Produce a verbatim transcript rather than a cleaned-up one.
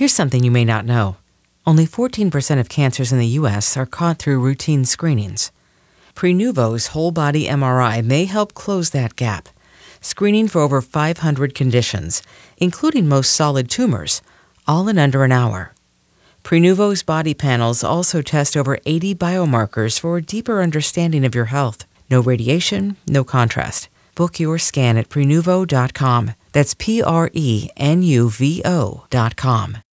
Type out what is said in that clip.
Here's something you may not know. Only fourteen percent of cancers in the U S are caught through routine screenings. Prenuvo's whole-body M R I may help close that gap, screening for over five hundred conditions, including most solid tumors, all in under an hour. Prenuvo's body panels also test over eighty biomarkers for a deeper understanding of your health. No radiation, no contrast. Book your scan at Prenuvo dot com. That's P R E N U V O dot com.